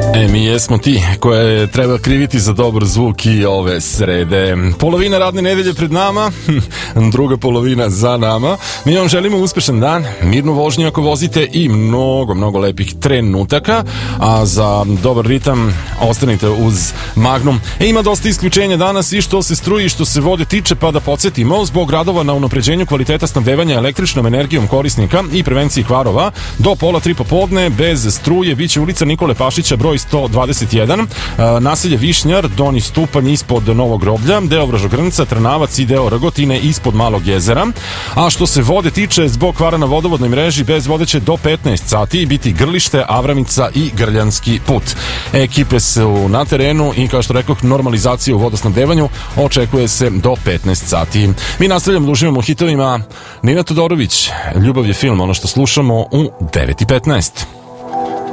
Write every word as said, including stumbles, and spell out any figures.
E, mi jesmo ti koje treba kriviti za dobar zvuk i ove srede. Polovina radne nedelje pred nama, druga polovina za nama. Mi vam želimo uspešan dan, mirnu vožnju ako vozite i mnogo, mnogo lepih trenutaka, a za dobar ritam ostanite uz Magnum. E, ima dosta isključenja danas i što se struje i što se vode tiče, pa da podsjetimo, zbog radova na unapređenju kvaliteta snabdevanja električnom energijom korisnika i prevenciji kvarova, do pola tri popodne bez struje biće ulica Nikole Pašića broj sto dvadeset jedan, naselje Višnjar, Donji Stupanj ispod Novog groblja, deo Vražogrnca, Trnavac i deo Rgotine ispod Malog jezera. A što se vode tiče, zbog kvara na vodovodnoj mreži bez vode će do petnaest sati biti Grlište, Avramica i Grljanski put. Ekipe su na terenu i, kao što rekoh, normalizacija u vodosnabdevanju očekuje se do petnaest sati. Mi nastavljamo da uživamo u hitovima. Nina Todorović, Ljubav je film, ono što slušamo u devet i petnaest.